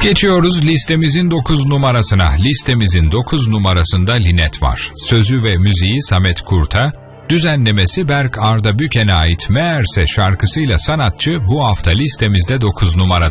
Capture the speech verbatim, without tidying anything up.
Geçiyoruz listemizin dokuz numarasına. Listemizin dokuz numarasında Linet var. Sözü ve müziği Samet Kurt'a, düzenlemesi Berk Arda Büken'e ait Meğerse şarkısıyla sanatçı bu hafta listemizde dokuz numarada.